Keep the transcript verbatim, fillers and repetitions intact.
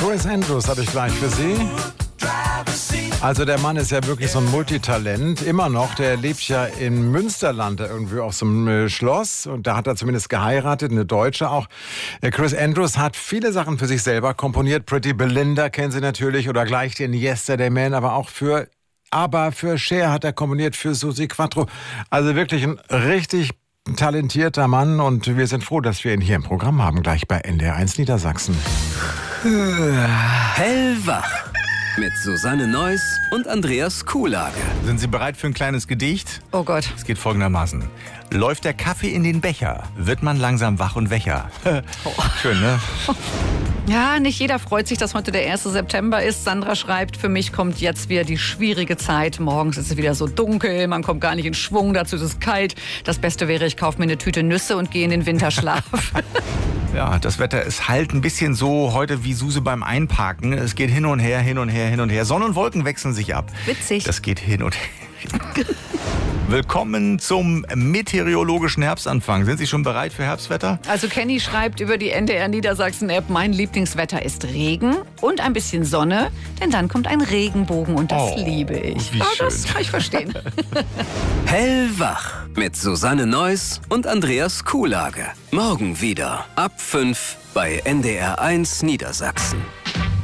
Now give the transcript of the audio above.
Chris Andrews habe ich gleich für Sie. Also der Mann ist ja wirklich so ein Multitalent, immer noch. Der lebt ja in Münsterland, irgendwie auf so einem Schloss. Und da hat er zumindest geheiratet, eine Deutsche auch. Chris Andrews hat viele Sachen für sich selber komponiert. Pretty Belinda kennen Sie natürlich oder gleich den Yesterday Man, aber auch für, aber für Cher hat er komponiert, für Susi Quattro. Also wirklich ein richtig talentierter Mann und wir sind froh, dass wir ihn hier im Programm haben, gleich bei N D R eins Niedersachsen. Hellwach mit Susanne Neuss und Andreas Kuhlage. Sind Sie bereit für ein kleines Gedicht? Oh Gott. Es geht folgendermaßen. Läuft der Kaffee in den Becher, wird man langsam wach und wächer. Oh. Schön, ne? Ja, nicht jeder freut sich, dass heute der erste September ist. Sandra schreibt, für mich kommt jetzt wieder die schwierige Zeit. Morgens ist es wieder so dunkel, man kommt gar nicht in Schwung, dazu ist es kalt. Das Beste wäre, ich kaufe mir eine Tüte Nüsse und gehe in den Winterschlaf. Ja, das Wetter ist halt ein bisschen so heute wie Suse beim Einparken. Es geht hin und her, hin und her, hin und her. Sonne und Wolken wechseln sich ab. Witzig. Das geht hin und her. Willkommen zum meteorologischen Herbstanfang. Sind Sie schon bereit für Herbstwetter? Also Kenny schreibt über die N D R Niedersachsen-App, mein Lieblingswetter ist Regen und ein bisschen Sonne, denn dann kommt ein Regenbogen und das Oh, liebe ich. wie Ja, schön. das kann ich verstehen. Hellwach mit Susanne Neuss und Andreas Kuhlage. Morgen wieder ab fünf bei N D R eins Niedersachsen.